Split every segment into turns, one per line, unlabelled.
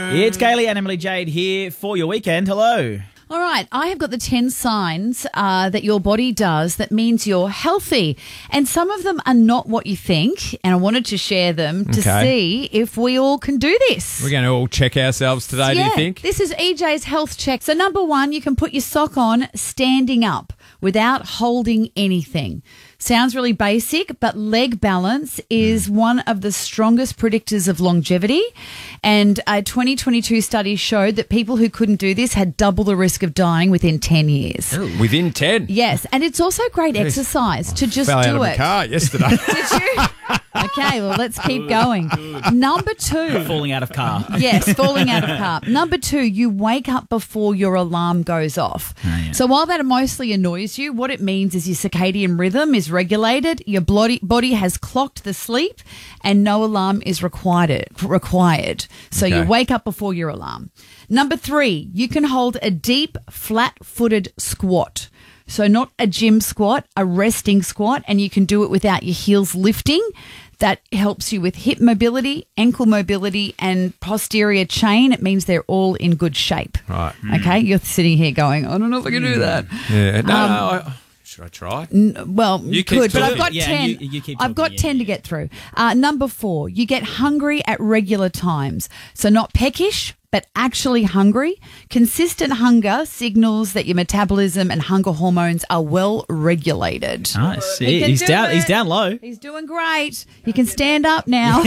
It's Kaylee and Emily Jade here for your weekend. Hello.
All right, I have got the 10 signs that your body does that means you're healthy. And some of them are not what you think, and I wanted to share them to see if we all can do this.
We're going to all check ourselves today, do you think?
This is EJ's health check. So number one, you can put your sock on standing up without holding anything. Sounds really basic, but leg balance is one of the strongest predictors of longevity. And a 2022 study showed that people who couldn't do this had double the risk of dying within 10 years.
Ooh. Within 10?
Yes, and it's also great exercise to just
fell
do
out of
it.
the car yesterday.
Did you? Okay, well, let's keep going. Number two.
Falling out of car.
Yes, falling out of car. Number two, you wake up before your alarm goes off.
Oh, yeah.
So while that mostly annoys you, what it means is your circadian rhythm is regulated, your body has clocked the sleep, and no alarm is required. So you wake up before your alarm. Number three, you can hold a deep, flat-footed squat. So not a gym squat, a resting squat, and you can do it without your heels lifting. That helps you with hip mobility, ankle mobility, and posterior chain. It means they're all in good shape.
Right.
Okay, you're sitting here going, I don't know if I can do that.
Yeah. Should I try?
Well, you
keep
but I've
talking.
got
Yeah,
10.
you keep
I've got
talking,
10 to get through. Number four, you get hungry at regular times. So not peckish, but actually hungry. Consistent hunger signals that your metabolism and hunger hormones are well regulated.
I see. He's down low.
He's doing great. He can stand up now.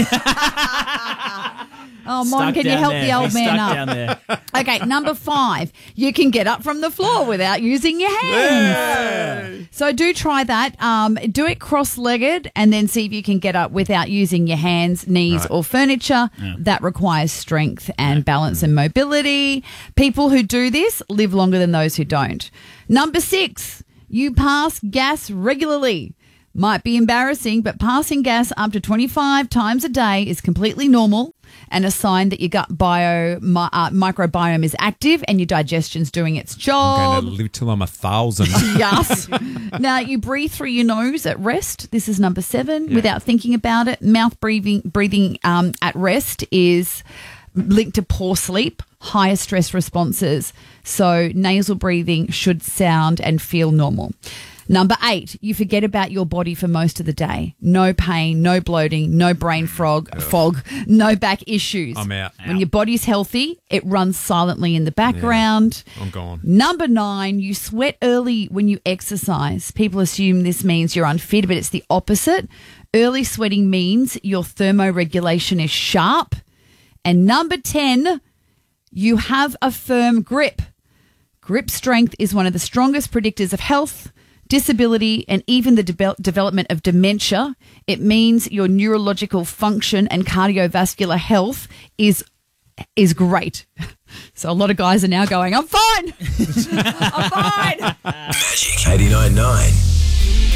Oh, Mon, can you help the old man up?
Down there.
Okay, number five, you can get up from the floor without using your hands.
Yay.
So do try that. Do it cross-legged and then see if you can get up without using your hands, knees or furniture.
Yeah.
That requires strength and balance and mobility. People who do this live longer than those who don't. Number six, you pass gas regularly. Might be embarrassing, but passing gas up to 25 times a day is completely normal and a sign that your gut microbiome is active and your digestion's doing its
I'm
job.
going to live till I'm 1,000.
Yes. Now, you breathe through your nose at rest. This is number seven, without thinking about it. Mouth breathing at rest is linked to poor sleep, higher stress responses. So nasal breathing should sound and feel normal. Number eight, you forget about your body for most of the day. No pain, no bloating, no brain fog, no back issues.
I'm out.
When your body's healthy, it runs silently in the background.
I'm gone.
Number nine, you sweat early when you exercise. People assume this means you're unfit, but it's the opposite. Early sweating means your thermoregulation is sharp. And number 10, you have a firm grip. Grip strength is one of the strongest predictors of health, disability, and even the development of dementia. It means your neurological function and cardiovascular health is great. So a lot of guys are now going, I'm fine. I'm fine.
Magic 89.9.